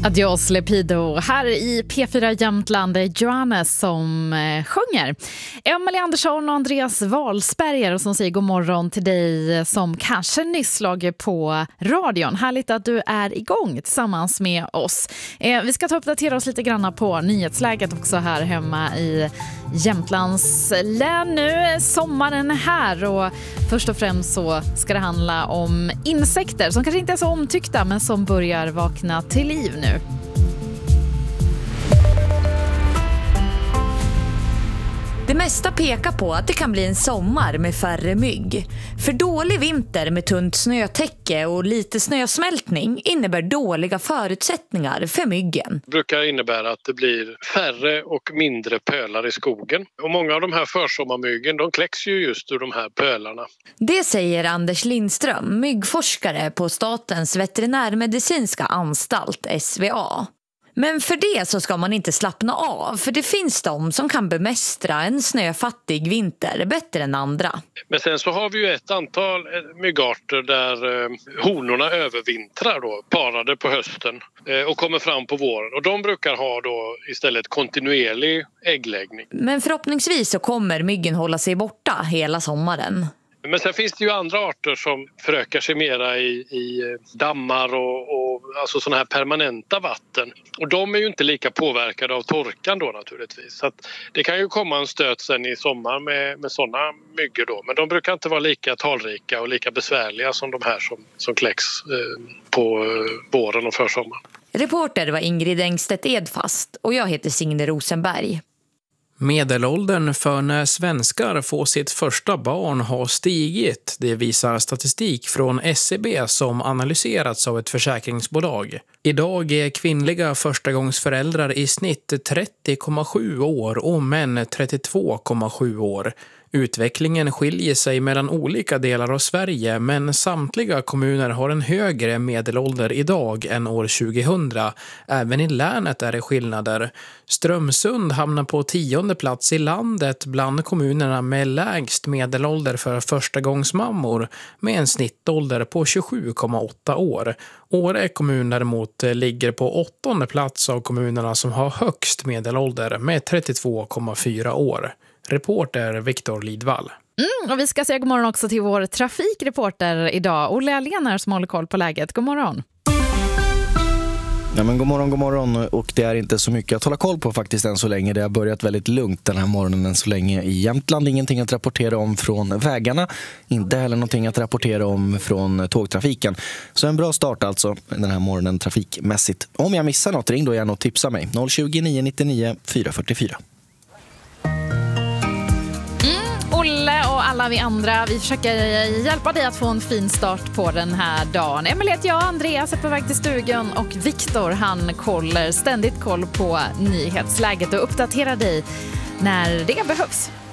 Adios Lepido. Här i P4 Jämtland är Johannes som sjunger. Emelie Andersson och Andreas Walsberger som säger god morgon till dig som kanske nyss slagit på radion. Härligt att du är igång tillsammans med oss. Vi ska uppdatera oss lite grann på nyhetsläget också här hemma i Jämtlands län nu. Sommaren är här och först och främst så ska det handla om insekter som kanske inte är så omtyckta men som börjar vakna till liv nu. Det mesta pekar på att det kan bli en sommar med färre mygg. För dålig vinter med tunt snötäcke och lite snösmältning innebär dåliga förutsättningar för myggen. Det brukar innebära att det blir färre och mindre pölar i skogen. Och många av de här försommarmyggen, de kläcks ju just ur de här pölarna. Det säger Anders Lindström, myggforskare på Statens veterinärmedicinska anstalt, SVA. Men för det så ska man inte slappna av, för det finns de som kan bemästra en snöfattig vinter bättre än andra. Men sen så har vi ju ett antal myggarter där honorna övervintrar då, parade på hösten och kommer fram på våren. Och de brukar ha då istället kontinuerlig äggläggning. Men förhoppningsvis så kommer myggen hålla sig borta hela sommaren. Men sen finns det ju andra arter som förökar sig mera i dammar och alltså sådana här permanenta vatten. Och de är ju inte lika påverkade av torkan då naturligtvis. Så att det kan ju komma en stöt sen i sommar med sådana myggor då. Men de brukar inte vara lika talrika och lika besvärliga som de här som kläcks på våren och försommaren. Reporter var Ingrid Engstedt Edfast och jag heter Signe Rosenberg. Medelåldern för när svenskar får sitt första barn har stigit. Det visar statistik från SCB som analyserats av ett försäkringsbolag. Idag är kvinnliga förstagångsföräldrar i snitt 30,7 år och män 32,7 år. Utvecklingen skiljer sig mellan olika delar av Sverige men samtliga kommuner har en högre medelålder idag än år 2000. Även i länet är det skillnader. Strömsund hamnar på 10:e plats i landet bland kommunerna med lägst medelålder för förstagångsmammor med en snittålder på 27,8 år. Åre kommun däremot ligger på 8:e plats av kommunerna som har högst medelålder med 32,4 år. Reporter Viktor Lidvall. Och vi ska säga god morgon också till vår trafikreporter idag. Olle Alén som håller koll på läget. God morgon. Ja, men god morgon och det är inte så mycket att hålla koll på faktiskt än så länge. Det har börjat väldigt lugnt den här morgonen än så länge i Jämtland. Ingenting att rapportera om från vägarna, inte heller någonting att rapportera om från tågtrafiken. Så en bra start alltså den här morgonen trafikmässigt. Om jag missar något, ring då gärna och tipsa mig. 020 999 444. Olle och alla vi andra, vi försöker hjälpa dig att få en fin start på den här dagen. Emelie heter jag, Andreas är på väg till stugan och Viktor han håller ständigt koll på nyhetsläget och uppdaterar dig när det behövs.